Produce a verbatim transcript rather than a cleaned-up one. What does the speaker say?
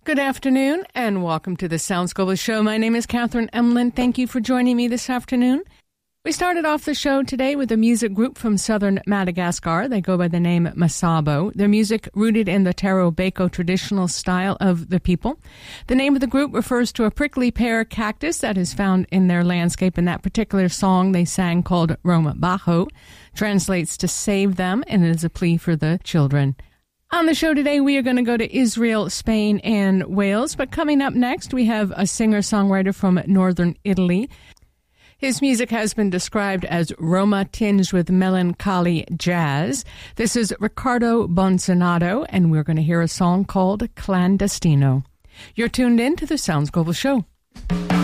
Good afternoon, and welcome to the Sounds Global Show. My name is Catherine Emlin. Thank you for joining me this afternoon. We started off the show today with a music group from southern Madagascar. They go by the name Masabo. Their music rooted in the Taro Beko traditional style of the people. The name of the group refers to a prickly pear cactus that is found in their landscape, and that particular song they sang, called Roma Bajo, translates to save them, and it is a plea for the children. On the show today, we are going to go to Israel, Spain, and Wales. But coming up next, we have a singer-songwriter from northern Italy. His music has been described as Roma tinged with melancholy jazz. This is Riccardo Bonzinato, and we're going to hear a song called Clandestino. You're tuned in to the Sounds Global Show.